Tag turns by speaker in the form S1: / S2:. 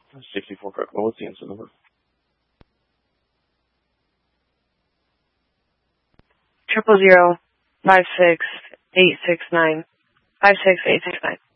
S1: 64 correct. What's the answer number?
S2: 000-56869. 56869.